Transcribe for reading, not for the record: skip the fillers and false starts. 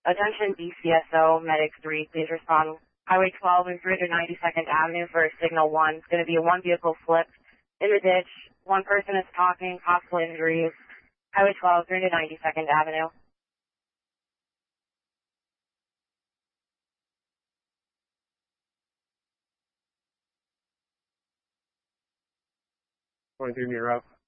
Attention DCSO, Medic 3, please respond. Highway 12 and 392nd Avenue for Signal 1. It's going to be a one-vehicle flip in the ditch. One person is talking, possible injuries. Highway 12, 392nd Avenue. 23, you're up.